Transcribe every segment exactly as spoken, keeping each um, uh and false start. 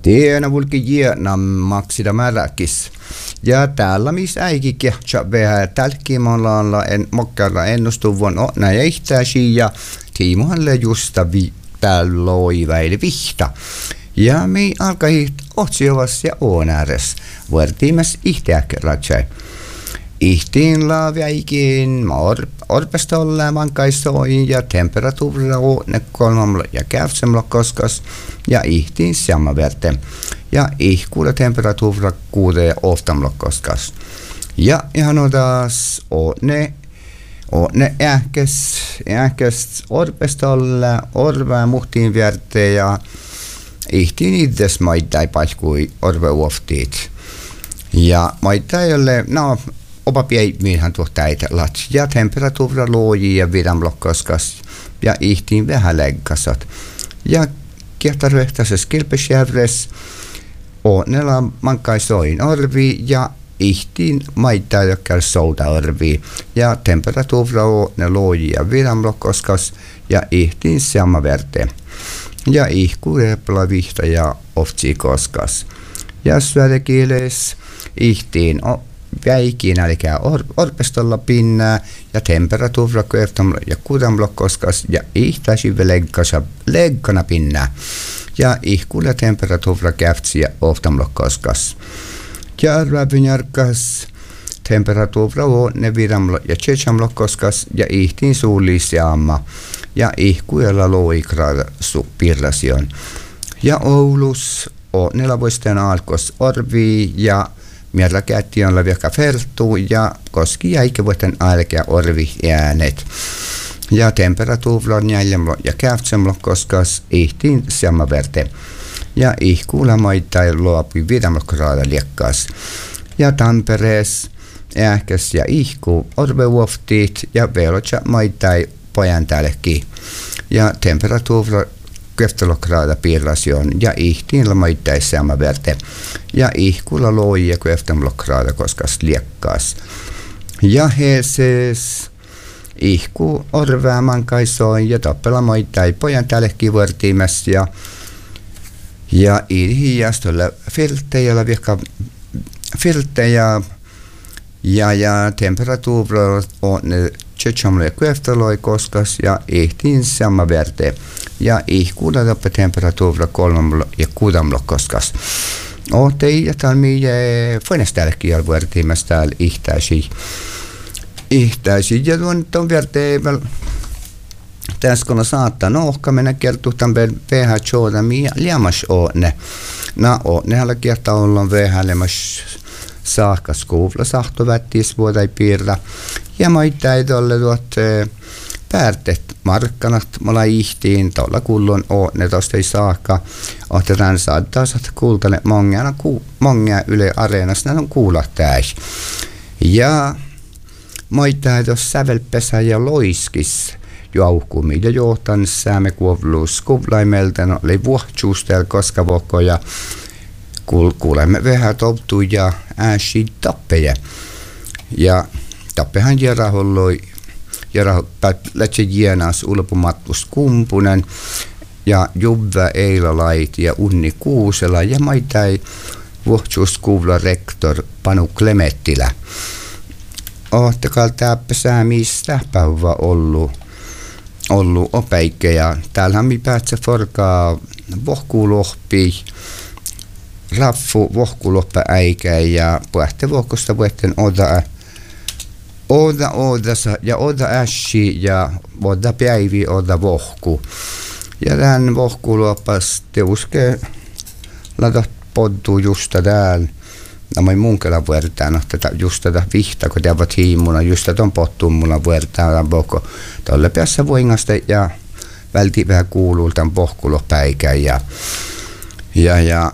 Tiena vulki jiena maksida määräkis. Ja täällä missä äikin kehtsä vähän tälkimalla en mokkalla ennustuvon onna jähtäisi ja tiimohalle justa vi täällä loiva eli vihta. Ja me alkai otsiovas ja on ääres. Vuortiimes ihtiäkeratsai. Ihtiin laaviaikin or, orpestolle mankaisoin ja temperatuurilla on ne kolmamla ja kävsemla koskas ja ihtiin samma verte. Ja ihkuulla temperatuurilla kuude ja oftamla koskas. Ja ihan otas on ne on ne ähkäs, ähkäs orpestolle orvää muhtiin verte ja ihtiin itses maittai palkui orve uoftiit. Ja maittai jolle, no opa pienihän tuohta täitä latsi ja temperatuurilla loji ja vidamlokkoskas ja ihtiin vähän leggasat. Ja kiehtarvehtaisessa kilpesjävres on nela mankaisoin orvi ja ihtiin maittaa jokkär souta orvi ja temperatuurilla on ne loji ja vidamlokkoskas ja ihtiin sama verte. Ja ihku repla vihta ja oftsi koskas. Ja syödekiiles ihtiin on väikin, eli or, orpestolla pinnää ja temperatuurilla köftamalla ja kudamalla koskas ja ihtäisi leggasa leggana pinnää ja ihkulla temperatuurilla käftsi ja oftamalla koskas. Ja räpynjärkäs temperatuurilla on ne vidamalla ja tsetsamalla koskas ja ihtiin suullisiamma ja ihkuilla loikraada pirrasion. Ja Oulus on neljävuosten alkos orvi ja Mierla käytti on vielä fertu ja koski jäikävuoten alkea orvi äänet. Ja temperatuurilla jäljellä ja käftsemllä koskas ihtiin sama verte. Ja ihkuulla maittai luopui viidamalla graada liekkaas. Ja Tamperees ähkäs ja ihku orveuoftiit ja velotsa maittai pojan täällekin. Ja temperatuurilla köftalograada piirrasion ja ihtiin maittai sama verte. Ja ihkulla loi ja köftalograada koskas liekkaas. Ja heeses ihku orvää mankaisoin ja tappela maittai pojan täällekin vuortiimässä ja ja hiijastolla filttejä vielä filttejä ja ja temperatuurilla on ne tsetsamle köftaloi koskas ja ihtiin sama verte ja ihkuulla tappe temperatuurilla kolmamalla ja kuudamalla koskas. Ootte ja täällä miä föneställekin ja vuortiimässä täällä ihtäisi ihtäisi ja tuon ton verteeväl tässä kun saattaa nohka mennä kertuu tämän pH-chooda miä liamas on ne. Na on ne halla kertaa ollaan vähälemas saakkas kuuvla sahtovättis vuodai piirra. Ja maittai tolle tuot päärtet markkanat mulla ihtiin tuolla kullon on ne tosta ei saakka. Otetaan saattaa saada kuultale mongana ku mongia yle areenassa ne on kuulat täis. Ja maittai tuossa sävelpesä ja loiskis jauhkumi ja johtan sääme kuovluus kuvlaimelta no oli vuohtsuustel koska voko ja kuul, kuulemme vähän toptu ja ääsi tappeja. Ja tappehan jeraholloi jeraho lähtsä jienas ulpumattus kumpunen ja Juvva Eilalait ja Unni Kuusela ja maitai vuohtsuuskuvla rektor Panu Klemettilä. Oottakal täppesää mistä päivä ollut ollut opeikke ja täällähän mi päätsä forkaa vohkulohpi raffu vohkulohpa äikä ja puhte vohkosta vuotten oda oda odasa ja oda ässi ja oda päivi oda vohku ja tämän vohkulohpas teuske ladat poddu justa täällä. No mä munkela vuortaan tätä just tätä vihta kun teavat hiimuna just tätä pottuun mulla vuortaan voko tolle päässä voingasta ja välti vähän kuuluu tämän pohkulopäikän ja ja ja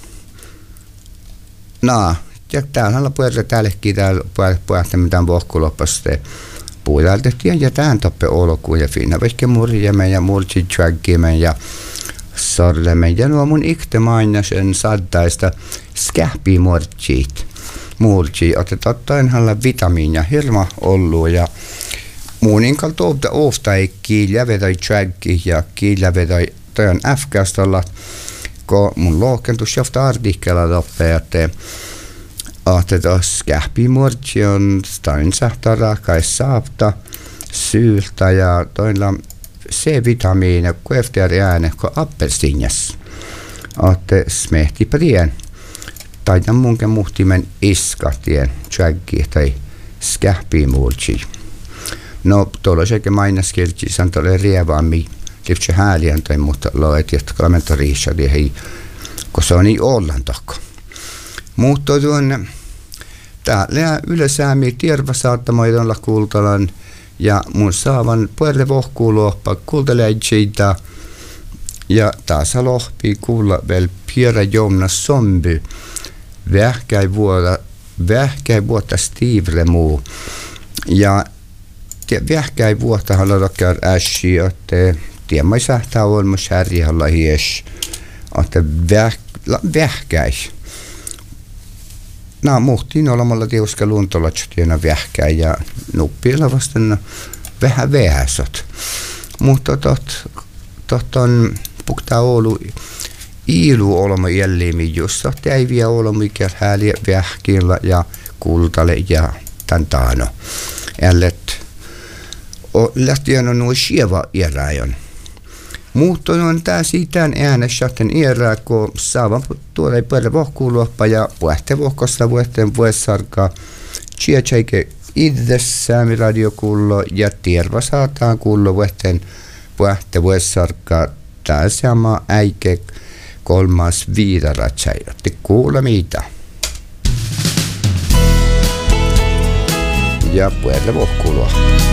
no ja täällä puolella täällekin täällä puolella mitään pohkulopasta puolella tehtiin ja tämän toppe olkuun ja finna vaikka murjemme ja murtsitsväggimme ja sorlemme ja nuo mun ikte mainasen saddaista skähpi mortsit murtsi otetaan toinhalla vitamiinia hirma ollu ja muuninkaan tuolta ofta ei kiilä vedoi träggi ja kiilä vedoi toin äfkästolla kun mun lohkentus jofta artikkella loppee, että että tos kähpimurtsi on stainsahta kai saapta syyltä ja toilla C-vitamiina kueftiari ääne kuin appelsinjas. Että smehti prien. Taidan munke muhtimen iskatien tjäggi tai skähpimurtsi. No tuolla sekä mainaskirtsi san tuolle rievammi liftse häälien tai mutta loet jotta klamento di hei kun se on niin ollan tokko. Mutta tuon täällä ylösäämi tierva saattamoidon la kultalan ja mun saavan puolelle vohkuulohpa kultaleidsiitä ja taas lohpi kuulla vielä piirä joumna somby vähkäi vuotta vähkäi vuotta stiivre muu ja vähkäi vuotta haluaa ässi että tiemmai sähtää olmus härjällä hies että vähkäi. Nää muhtiin olemalla tiuska luontolatsutiena vähkäi ja nuppiilla vastaan vähän vähäsot. Mutta tot, tot on puktaa Oulu iilu olema jälleen jossa täiviä olema mikä hääliä vähkillä ja kultalle ja tän taano. Ället lähtien on nuo sieva eräjön. Mutta on tää siitä äänessä erää, kun saavan tuolle päälle vohkuuluoppa ja puhte vohkossa vuotten vuosarkaa. Tsietsäike itsessään radiokullo ja tierva saataan kullo vuotten puhte vuosarkaa. Tää sama äike kolmas viidaratsai. Jotte kuule mitä. Ja päälle vohkuulua.